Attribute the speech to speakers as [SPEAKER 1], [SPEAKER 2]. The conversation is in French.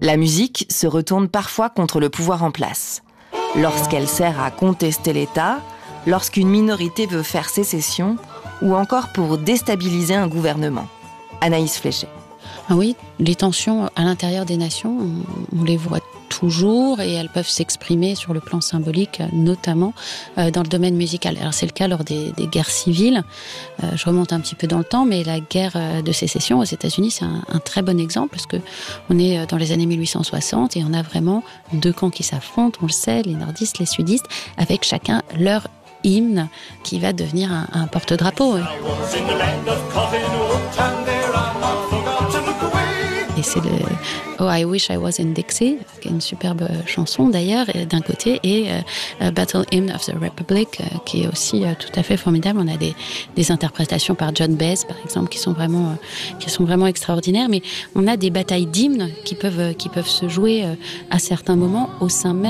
[SPEAKER 1] La musique se retourne parfois contre le pouvoir en place. Lorsqu'elle sert à contester l'État, lorsqu'une minorité veut faire sécession, ou encore pour déstabiliser un gouvernement. Anaïs Fléchet.
[SPEAKER 2] Ah oui, les tensions à l'intérieur des nations, on les voit toujours et elles peuvent s'exprimer sur le plan symbolique, notamment dans le domaine musical. Alors c'est le cas lors des guerres civiles. Je remonte un petit peu dans le temps, mais la guerre de sécession aux États-Unis, c'est un très bon exemple parce que on est dans les années 1860 et on a vraiment deux camps qui s'affrontent, on le sait, les nordistes, les sudistes, avec chacun leur hymne qui va devenir un porte-drapeau. Et c'est le Oh, I Wish I Was in Dixie, qui est une superbe chanson d'ailleurs, d'un côté, et Battle Hymn of the Republic, qui est aussi tout à fait formidable. On a des interprétations par John Baez, par exemple, qui sont vraiment extraordinaires. Mais on a des batailles d'hymnes qui peuvent se jouer à certains moments au sein même